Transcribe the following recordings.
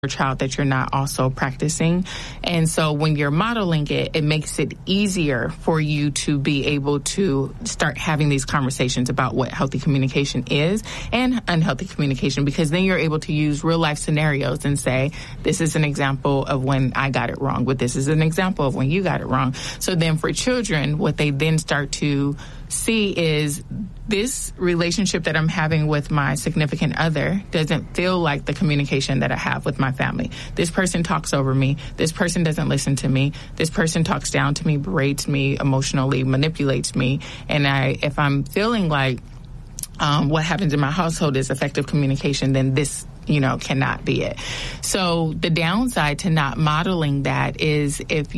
child that you're not also practicing. And so when you're modeling it, it makes it easier for you to be able to start having these conversations about what healthy communication is and unhealthy communication, because then you're able to use real life scenarios and say, this is an example of when I got it wrong, but this is an example of when you got it wrong. So then for children, what they then start to see is this relationship that I'm having with my significant other doesn't feel like the communication that I have with my family. This person talks over me. This person doesn't listen to me. This person talks down to me, berates me, emotionally manipulates me. And if I'm feeling like what happens in my household is effective communication, then this cannot be it. So the downside to not modeling that is if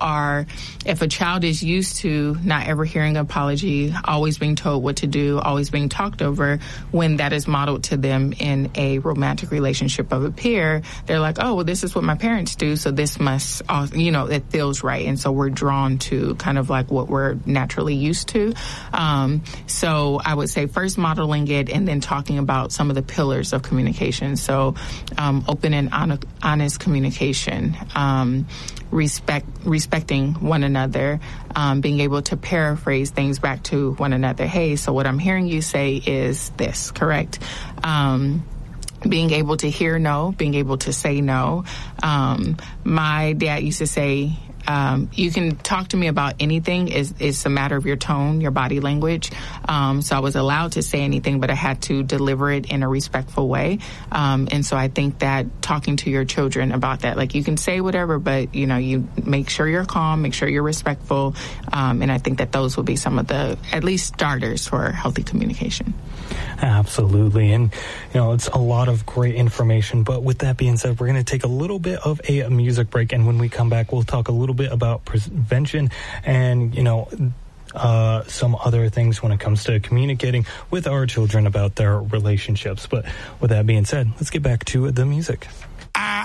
a child is used to not ever hearing an apology, always being told what to do, always being talked over, when that is modeled to them in a romantic relationship of a peer, they're like, oh, well, this is what my parents do, so this must, it feels right. And so we're drawn to kind of like what we're naturally used to. So I would say first modeling it and then talking about some of the pillars of communication. So open and honest communication, respecting one another, being able to paraphrase things back to one another. Hey, so what I'm hearing you say is this, correct? Being able to hear no, being able to say no. My dad used to say, you can talk to me about anything. It's a matter of your tone, your body language. So I was allowed to say anything, but I had to deliver it in a respectful way. And so I think that talking to your children about that, like you can say whatever, but you make sure you're calm, make sure you're respectful. And I think that those will be some of the, at least, starters for healthy communication. Absolutely. And, it's a lot of great information. But with that being said, we're going to take a little bit of a music break. And when we come back, we'll talk a little bit about prevention and, some other things when it comes to communicating with our children about their relationships. But with that being said, let's get back to the music.